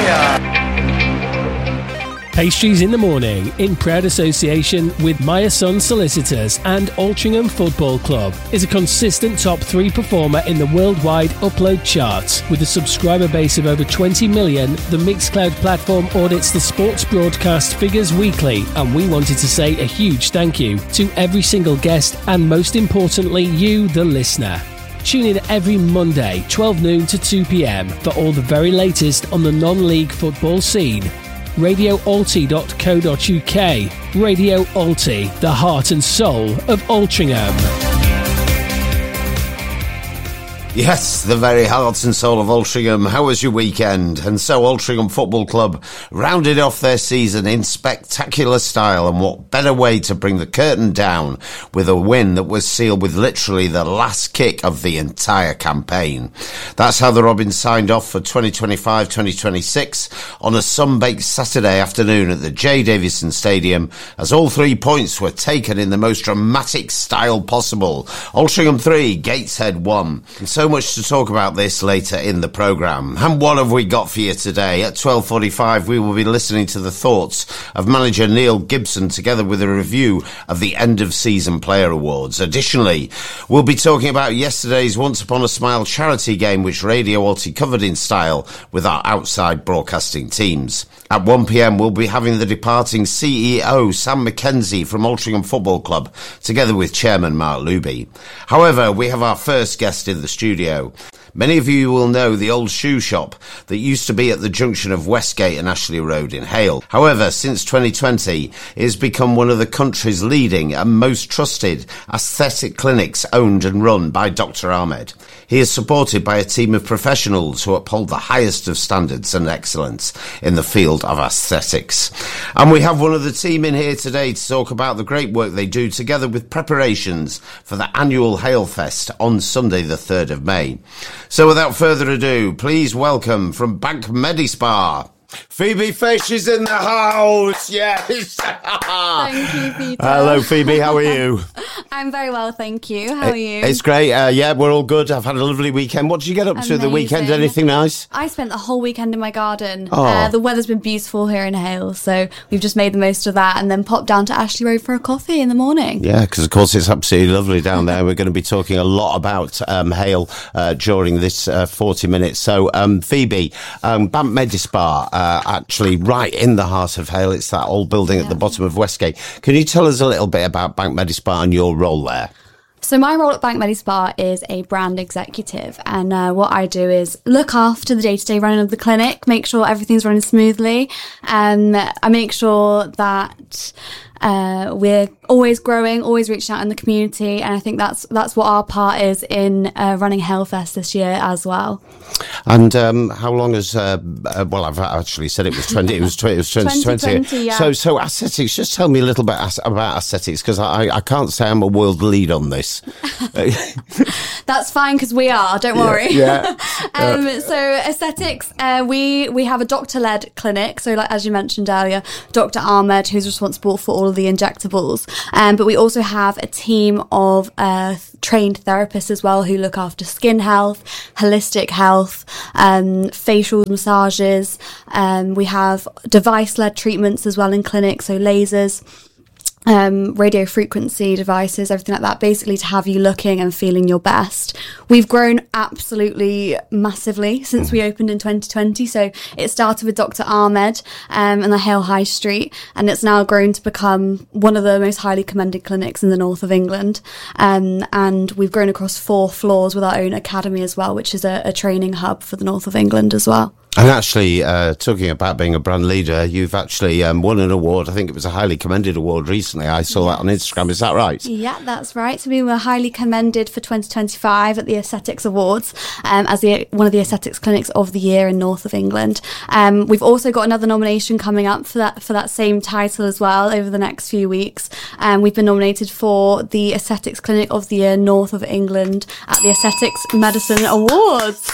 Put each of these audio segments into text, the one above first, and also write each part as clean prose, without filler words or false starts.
Pastries in the Morning, in proud association with Meyer Son Solicitors and Altrincham Football Club, is a consistent top 3 performer in the worldwide upload charts. With a subscriber base of over 20 million, the Mixcloud platform audits the sports broadcast figures weekly, and we wanted to say a huge thank you to every single guest and, most importantly, you, the listener. Tune in every Monday, 12 noon to 2 p.m, for all the very latest on the non-league football scene. RadioAlti.co.uk. Radio Alti, the heart and soul of Altrincham. Yes, the very heart and soul of Altrincham. How was your weekend? And so Altrincham Football Club rounded off their season in spectacular style, and what better way to bring the curtain down with a win that was sealed with literally the last kick of the entire campaign. That's how the Robins signed off for 2025-2026 on a sun-baked Saturday afternoon at the J. Davison Stadium, as all 3 points were taken in the most dramatic style possible. Altrincham 3, Gateshead 1. And so much to talk about this later in the programme. And what have we got for you today? At 12:45 we will be listening to the thoughts of manager Neil Gibson, together with a review of the end of season player awards. Additionally, we'll be talking about yesterday's Once Upon a Smile charity game, which Radio Alti covered in style with our outside broadcasting teams. At 1 p.m. we'll be having the departing CEO Sam McKenzie from Altrincham Football Club, together with chairman Mark Luby. However, we have our first guest in the studio. Many of you will know the old shoe shop that used to be at the junction of Westgate and Ashley Road in Hale. However, since 2020, it has become one of the country's leading and most trusted aesthetic clinics, owned and run by Dr. Ahmed. He is supported by a team of professionals who uphold the highest of standards and excellence in the field of aesthetics. And we have one of the team in here today to talk about the great work they do, together with preparations for the annual Hale Fest on Sunday the 3rd of May. So without further ado, please welcome from Bank Medispa, Phoebe Fish is in the house. Yes. Thank you, Peter. Hello, Phoebe. How are you? I'm very well, thank you. How are you? It's great. Yeah, we're all good. I've had a lovely weekend. What did you get up to the weekend? Anything nice? I spent the whole weekend in my garden. Oh. The weather's been beautiful here in Hale, so we've just made the most of that, and then popped down to Ashley Road for a coffee in the morning. Yeah, because of course it's absolutely lovely down there. We're going to be talking a lot about Hale during this 40 minutes. So, Phoebe, Bank Medispa, actually right in the heart of Hale. It's that old building at the bottom of Westgate. Can you tell us a little bit about Bank Medispa and your role there? So my role at Bank Medispa is a brand executive, and what I do is look after the day-to-day running of the clinic, make sure everything's running smoothly, and I make sure that we're always growing, always reaching out in the community, and I think that's what our part is in running Hale Fest this year as well. And how long has well, I've actually said it was 2020. Yeah. So aesthetics, just tell me a little bit about aesthetics, because I can't say I'm a world lead on this. That's fine, because we are, don't worry. Yeah. So aesthetics, we have a doctor-led clinic, so like as you mentioned earlier, Dr. Ahmed, who's responsible for all of the injectables, but we also have a team of trained therapists as well, who look after skin health, holistic health, facial massages. We have device-led treatments as well in clinic, so lasers, radio frequency devices, everything like that, basically to have you looking and feeling your best. We've grown absolutely massively since we opened in 2020. So it started with Dr. Ahmed and the Hale High Street, and it's now grown to become one of the most highly commended clinics in the north of England. And we've grown across 4 floors with our own academy as well, which is a training hub for the north of England as well. And actually, talking about being a brand leader, you've actually won an award. I think it was a highly commended award recently. I saw that on Instagram. Is that right? Yeah, that's right. So we were highly commended for 2025 at the Aesthetics Awards as one of the aesthetics clinics of the year in north of England. We've also got another nomination coming up for that same title as well over the next few weeks. We've been nominated for the Aesthetics Clinic of the Year north of England at the Aesthetics Medicine Awards.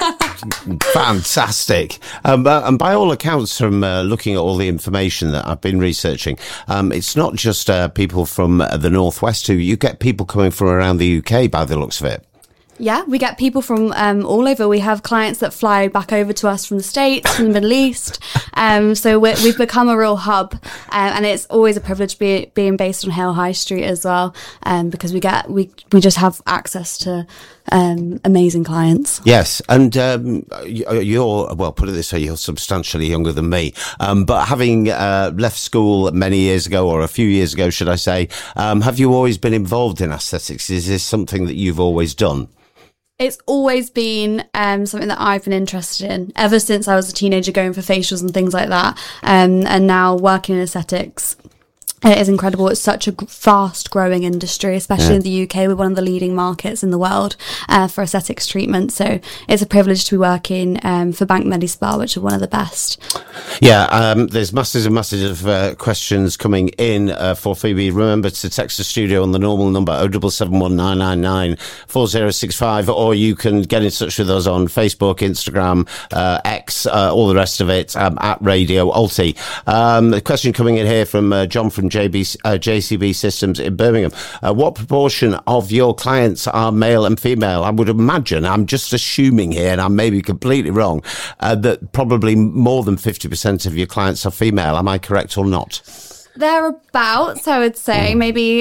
Fantastic. And by all accounts, from looking at all the information that I've been researching, it's not just people from the northwest. You get people coming from around the UK by the looks of it. Yeah, we get people from all over. We have clients that fly back over to us from the States, from the Middle East. So we've become a real hub, and it's always a privilege being based on Hale High Street as well, because we just have access to amazing clients. Yes, and you're, well, put it this way, you're substantially younger than me, but having left school many years ago, or a few years ago, should I say, have you always been involved in aesthetics? Is this something that you've always done? It's always been something that I've been interested in ever since I was a teenager, going for facials and things like that. And now working in aesthetics, it is incredible. It's such a fast growing industry, especially in the UK. We're one of the leading markets in the world for aesthetics treatment. So it's a privilege to be working for Bank Medispa, which are one of the best. Yeah, there's masses and masses of questions coming in for Phoebe. Remember to text the studio on the normal number 0771999 4065, or you can get in touch with us on Facebook, Instagram, X, all the rest of it, at Radio Alti. A question coming in here from John from JCB Systems in Birmingham. What proportion of your clients are male and female? I would imagine, I'm just assuming here, and I may be completely wrong, that probably more than 50% of your clients are female. Am I correct or not? Thereabouts, I would say, maybe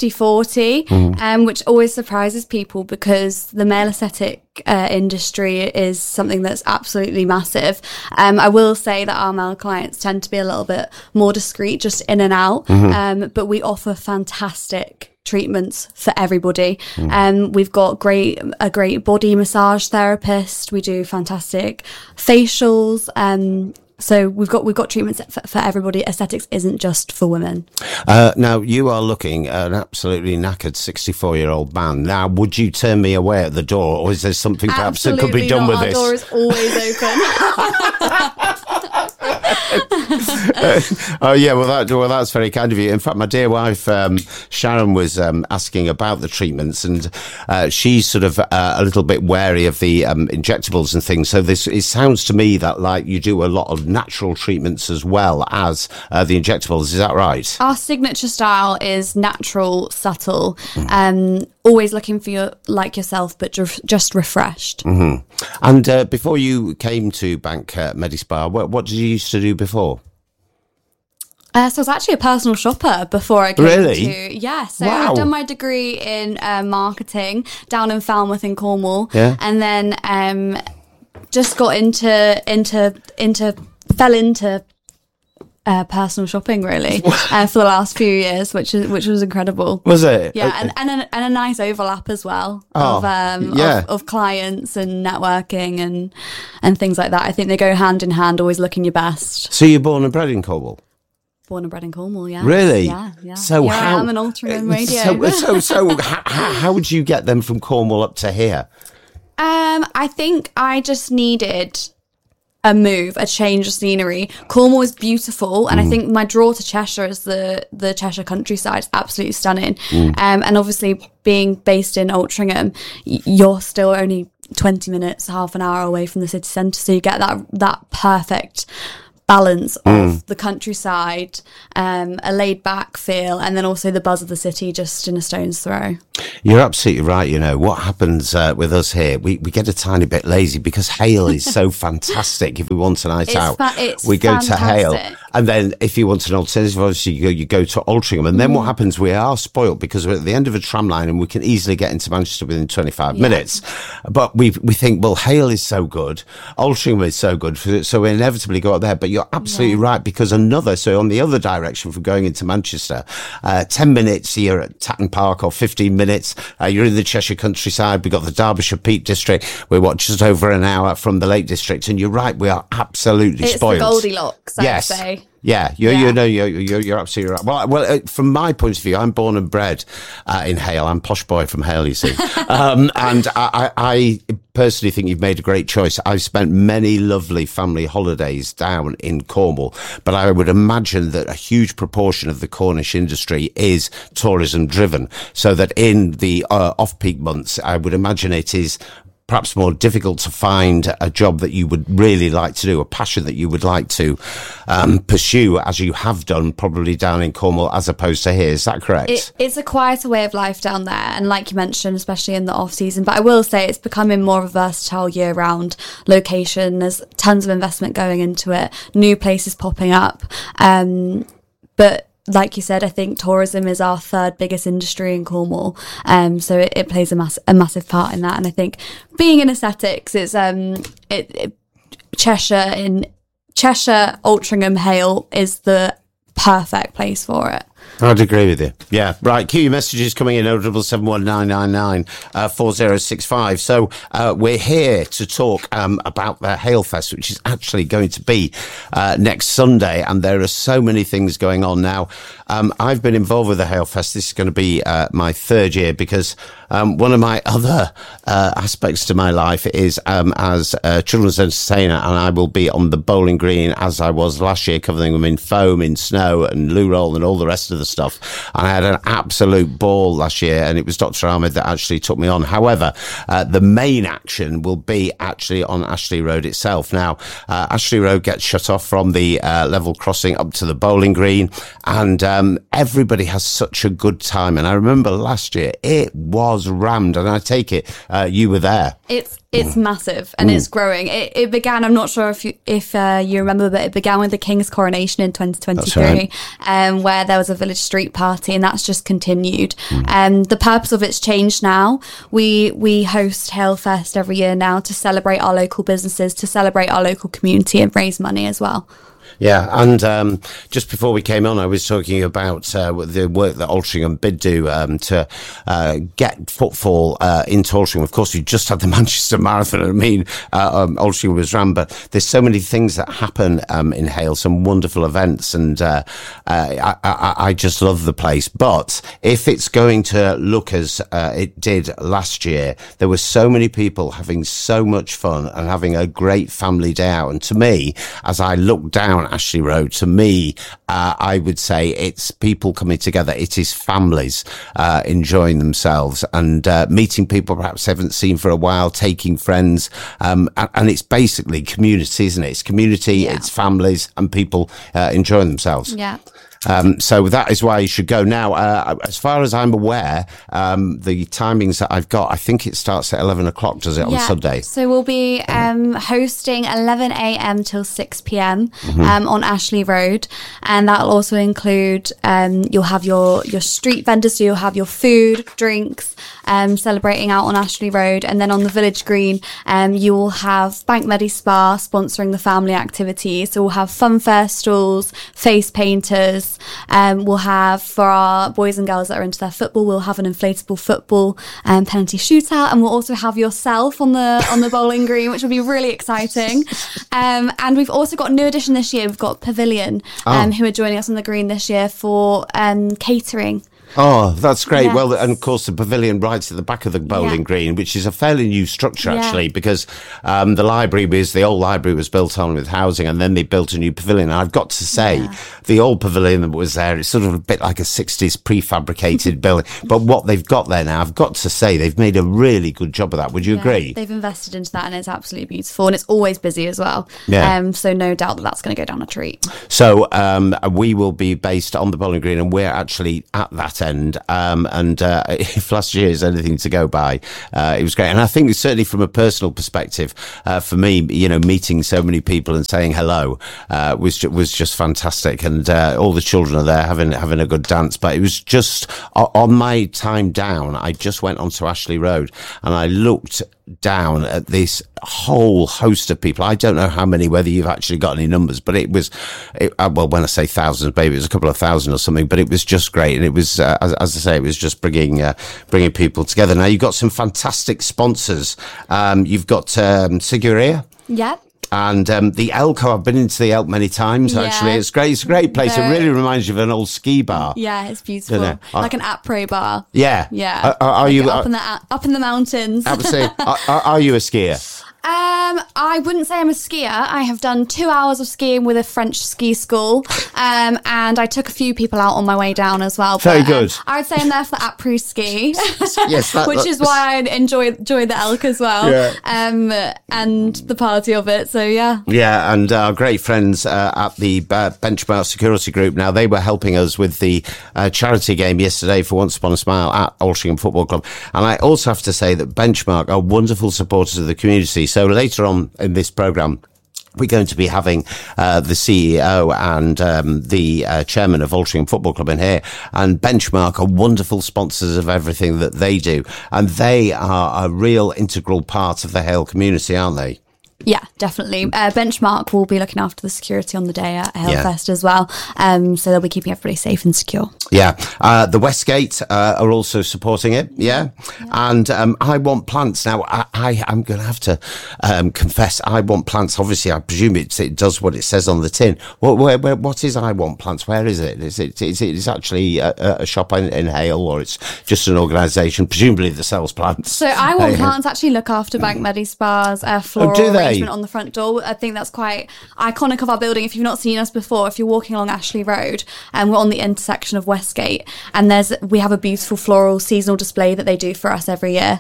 60-40, which always surprises people because the male aesthetic industry is something that's absolutely massive. I will say that our male clients tend to be a little bit more discreet, just in and out, but we offer fantastic treatments for everybody. We've got a great body massage therapist. We do fantastic facials. So we've got treatments for everybody. Aesthetics isn't just for women. Now, you are looking at an absolutely knackered 64-year-old man. Now, would you turn me away at the door, or is there something perhaps that could be done with this? Our door is always open. Oh yeah, well that's very kind of you. In fact, my dear wife Sharon was asking about the treatments, and she's sort of a little bit wary of the injectables and things. So it sounds to me that like you do a lot of natural treatments as well as the injectables. Is that right? Our signature style is natural, subtle. Always looking for yourself, but just refreshed. And before you came to Bank Medispa, what did you used to do before? So I was actually a personal shopper before I came Really? Yeah, so Wow. I've done my degree in marketing down in Falmouth in Cornwall. Yeah. And then just got fell into personal shopping really for the last few years, which was incredible. Was it? Yeah, and a nice overlap as well of clients and networking and things like that. I think they go hand in hand, always looking your best. So you're born and bred in Cornwall? Born and bred in Cornwall, yeah. Really? Yeah. So Here how? I am an Altrincham radio. So how would you get them from Cornwall up to here? I think I just needed a move, a change of scenery. Cornwall is beautiful, and I think my draw to Cheshire is the Cheshire countryside. It's absolutely stunning. And obviously, being based in Altrincham, you're still only 20 minutes, half an hour away from the city centre, so you get that perfect balance of the countryside, a laid back feel, and then also the buzz of the city just in a stone's throw. You're absolutely right. You know, what happens with us here, we get a tiny bit lazy because Hale is so fantastic. If we want a night out, we go to Hale. And then if you want an alternative, obviously you go to Altrincham. And then what happens, we are spoilt because we're at the end of a tram line and we can easily get into Manchester within 25 minutes. But we think, well, Hale is so good, Altrincham is so good, so we inevitably go up there. But you're absolutely right, because so on the other direction from going into Manchester, 10 minutes you're at Tatton Park, or 15 minutes you're in the Cheshire countryside. We've got the Derbyshire Peak District. We're just over an hour from the Lake District. And you're right, we are absolutely spoiled. It's the Goldilocks, I'd say. Yeah, you're absolutely right. Well, from my point of view, I'm born and bred in Hale. I'm posh boy from Hale, you see. And I personally think you've made a great choice. I've spent many lovely family holidays down in Cornwall, but I would imagine that a huge proportion of the Cornish industry is tourism driven, so that in the off-peak months, I would imagine it is perhaps more difficult to find a job that you would really like to do, a passion that you would like to pursue, as you have done probably down in Cornwall as opposed to here. Is that correct? It's a quieter way of life down there, and like you mentioned, especially in the off season. But I will say it's becoming more of a versatile year-round location. There's tons of investment going into it, new places popping up. But like you said, I think tourism is our third biggest industry in Cornwall. So it plays a massive part in that. And I think being in aesthetics, it's Cheshire, Altrincham, Hale is the perfect place for it. I'd agree with you. Yeah, right. Keep your messages coming in 0771999 4065. So we're here to talk about the Halefest, which is actually going to be next Sunday, and there are so many things going on now. I've been involved with the Halefest. This is going to be my third year, because one of my other aspects to my life is as a children's entertainer, and I will be on the bowling green as I was last year, covering them in foam, in snow and loo roll and all the rest of the stuff. I had an absolute ball last year, and it was Dr. Ahmed that actually took me on. However, the main action will be actually on Ashley Road itself. Now, Ashley Road gets shut off from the level crossing up to the bowling green, and everybody has such a good time. And I remember last year it was rammed, and I take it you were there. It's massive, and it's growing. It began, I'm not sure if you remember, but it began with the King's coronation in 2023, right. Where there was a village street party, and that's just continued. The purpose of it's changed now. We host Halefest every year now to celebrate our local businesses, to celebrate our local community, and raise money as well. Yeah, and just before we came on, I was talking about the work that Altrincham Bid do to get footfall into Altrincham. Of course, we just had the Manchester Marathon. I mean, Altrincham was ran, but there's so many things that happen in Hale, some wonderful events, and I just love the place. But if it's going to look as it did last year, there were so many people having so much fun and having a great family day out. And to me, as I look down Ashley Road, to me, I would say it's people coming together. It is families enjoying themselves and meeting people perhaps they haven't seen for a while, taking friends, and it's basically community, isn't it? It's community, it's families, and people enjoying themselves. Yeah. So that is why you should go. Now, as far as I'm aware, the timings that I've got, I think it starts at 11 o'clock, does it, on Sunday? So we'll be hosting 11 a.m. till 6 p.m. On Ashley Road. And that'll also include, you'll have your street vendors, so you'll have your food, drinks, celebrating out on Ashley Road. And then on the Village Green, you will have Bank Medi Spa sponsoring the family activities. So we'll have fun fair stalls, face painters. We'll have, for our boys and girls that are into their football, we'll have an inflatable football penalty shootout, and we'll also have yourself on the bowling green, which will be really exciting. And we've also got a new addition this year. We've got Pavilion, who are joining us on the green this year for catering. Oh, that's great. Yes. Well, and of course, the pavilion right at the back of the bowling green, which is a fairly new structure, actually, because the old library was built on with housing, and then they built a new pavilion. And I've got to say, the old pavilion that was there, it's sort of a bit like a 60s prefabricated building. But what they've got there now, I've got to say, they've made a really good job of that. Would you agree? They've invested into that, and it's absolutely beautiful, and it's always busy as well. So no doubt that's going to go down a treat. So we will be based on the bowling green, and we're actually at that end, and if last year is anything to go by, it was great. And I think certainly from a personal perspective, for me, meeting so many people and saying hello was just fantastic, and all the children are there having a good dance. But it was just on my time down, I just went onto Ashley Road and I looked down at this whole host of people. I don't know how many, whether you've actually got any numbers, but well, when I say thousands, maybe it was a couple of thousand or something, but it was just great. And it was, as I say, it was just bringing people together. Now, you've got some fantastic sponsors. You've got Siguria. Yep. And the Elk, I've been into the Elk many times, actually. It's great. It's a great place. It really reminds you of an old ski bar. Yeah, it's beautiful. Like an après bar. Yeah. Yeah. Are you up in the mountains? Absolutely. Are you a skier? I wouldn't say I'm a skier. I have done 2 hours of skiing with a French ski school, and I took a few people out on my way down as well. Very good. I would say I'm there for the après ski, Yes, which is why I enjoy the elk as well, and the party of it. So yeah. Yeah, and our great friends at the Benchmark Security Group, now they were helping us with the charity game yesterday for Once Upon a Smile at Altrincham Football Club. And I also have to say that Benchmark are wonderful supporters of the community. So later on in this programme, we're going to be having the CEO and the chairman of Altrincham Football Club in here. And Benchmark are wonderful sponsors of everything that they do. And they are a real integral part of the Hale community, aren't they? Yeah, definitely. Benchmark will be looking after the security on the day at Halefest as well. So they'll be keeping everybody safe and secure. Yeah. The Westgate are also supporting it. Yeah. And I Want Plants. Now, I'm going to have to confess, I Want Plants, obviously, I presume it does what it says on the tin. What is I Want Plants? Where is it? Is it actually a shop in Hale, or it's just an organisation, presumably that sells plants? So I Want Plants actually look after Bank Medispa's floral arrangement on the front door. I think that's quite iconic of our building. If you've not seen us before, if you're walking along Ashley Road, and we're on the intersection of Westgate, and we have a beautiful floral seasonal display that they do for us every year.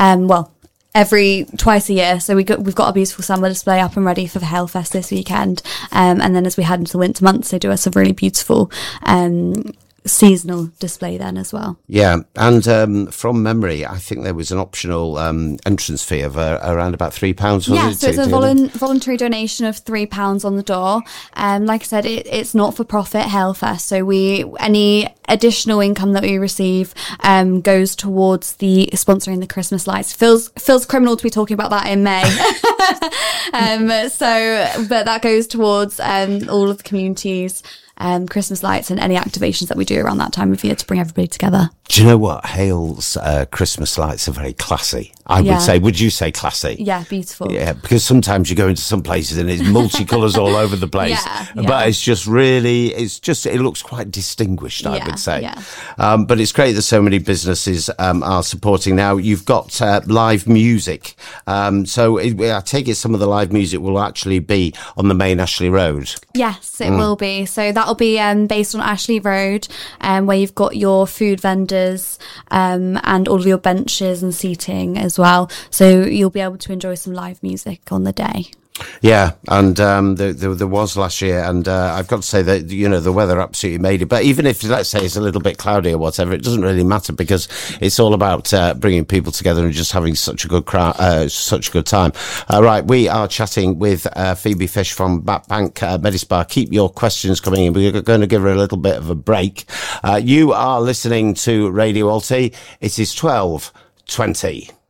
Twice a year. So we've got a beautiful summer display up and ready for the Halefest this weekend. And then as we head into the winter months, they do us a really beautiful seasonal display then as well. Yeah, and from memory, I think there was an optional entrance fee of around about £3. Yeah, so it's a voluntary donation of £3 on the door. Like I said, it's not for profit Halefest, so any additional income that we receive goes towards the sponsoring the Christmas lights. Feels criminal to be talking about that in May. But that goes towards all of the communities. Christmas lights and any activations that we do around that time of year to bring everybody together. Do you know what? Hale's Christmas lights are very classy. I would say. Would you say classy? Yeah, beautiful. Yeah, because sometimes you go into some places and it's multicolours all over the place. But it's just really, it looks quite distinguished, I would say. Yeah. But it's great that so many businesses are supporting. Now, you've got live music. So I take it some of the live music will actually be on the main Ashley Road. Yes, it will be. So that'll be based on Ashley Road, where you've got your food vendors and all of your benches and seating as well. So you'll be able to enjoy some live music on the day. Yeah, and there was last year, and I've got to say that the weather absolutely made it. But even if, let's say, it's a little bit cloudy or whatever, it doesn't really matter, because it's all about bringing people together and just having such a good such a good time. Right, we are chatting with Phoebe Fish from Bank Medispa. Keep your questions coming in. We're going to give her a little bit of a break. You are listening to Radio Alti. It is 12:20.